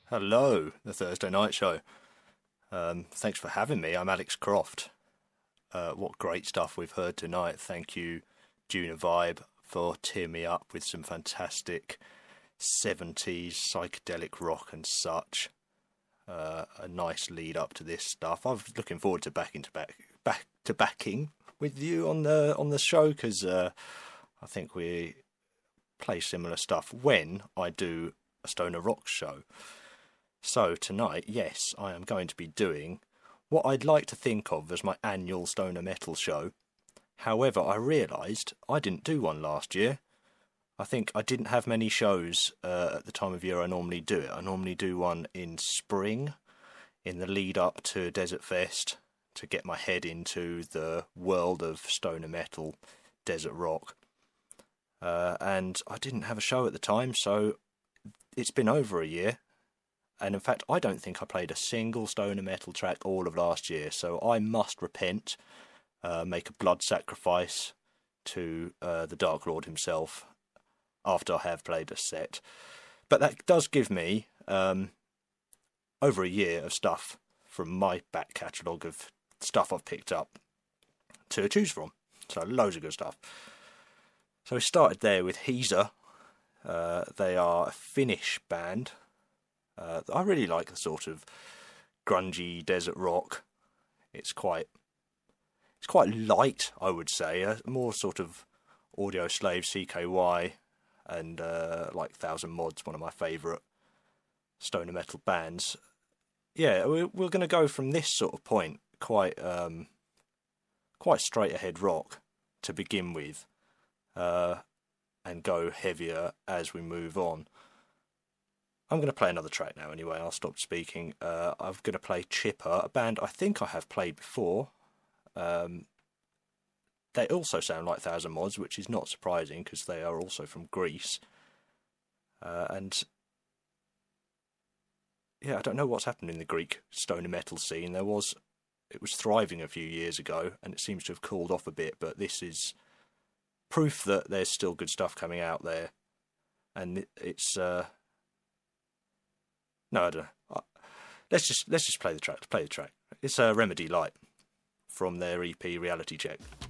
Hello, the Thursday Night Show. Thanks for having me. I'm Alex Croft. What great stuff we've heard tonight. Thank you, Juna Vibe, for tearing me up with some fantastic 70s psychedelic rock and such. A nice lead up to this stuff. I'm looking forward to backing with you on the show, because I think we play similar stuff when I do a Stoner Rock show. So tonight, yes, I am going to be doing what I'd like to think of as my annual Stoner Metal show. However, I realised I didn't do one last year. I think I didn't have many shows at the time of year I normally do it. I normally do one in spring, in the lead up to Desert Fest, to get my head into the world of Stoner Metal, Desert Rock. And I didn't have a show at the time, so it's been over a year. And in fact, I don't think I played a single Stoner Metal track all of last year, so I must repent, make a blood sacrifice to the Dark Lord himself after I have played a set. But that does give me over a year of stuff from my back catalogue of stuff I've picked up to choose from. So loads of good stuff. So we started there with Heezer. They are a Finnish band. I really like the sort of grungy desert rock. It's quite light, I would say. More sort of Audio Slave, CKY, and like Thousand Mods, one of my favourite stoner metal bands. Yeah, we're going to go from this sort of point, quite straight ahead rock to begin with, and go heavier as we move on. I'm going to play another track now anyway. I'll stop speaking. I'm going to play Chipper, a band I think I have played before. They also sound like Thousand Mods, which is not surprising because they are also from Greece. And yeah, I don't know what's happened in the Greek stoner metal scene. It was thriving a few years ago, and it seems to have cooled off a bit. But this is proof that there's still good stuff coming out there, and it's. No, I don't know. Let's just play the track. It's Remedy Light from their EP Reality Check.